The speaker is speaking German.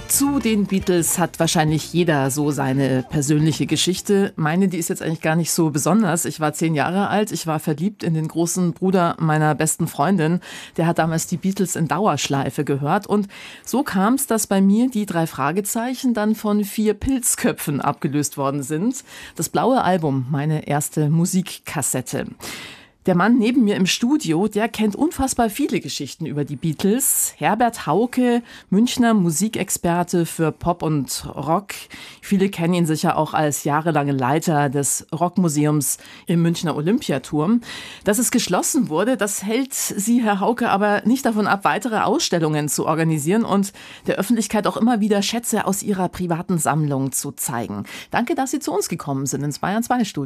Zu den Beatles hat wahrscheinlich jeder so seine persönliche Geschichte. Meine, die ist jetzt eigentlich gar nicht so besonders. Ich war 10 Jahre alt, ich war verliebt in den großen Bruder meiner besten Freundin. Der hat damals die Beatles in Dauerschleife gehört. Und so kam es, dass bei mir die 3 Fragezeichen dann von 4 Pilzköpfen abgelöst worden sind. Das blaue Album, meine erste Musikkassette. Der Mann neben mir im Studio, der kennt unfassbar viele Geschichten über die Beatles. Herbert Hauke, Münchner Musikexperte für Pop und Rock. Viele kennen ihn sicher auch als jahrelange Leiter des Rockmuseums im Münchner Olympiaturm. Dass es geschlossen wurde, das hält Sie, Herr Hauke, aber nicht davon ab, weitere Ausstellungen zu organisieren und der Öffentlichkeit auch immer wieder Schätze aus Ihrer privaten Sammlung zu zeigen. Danke, dass Sie zu uns gekommen sind ins Bayern 2 Studio.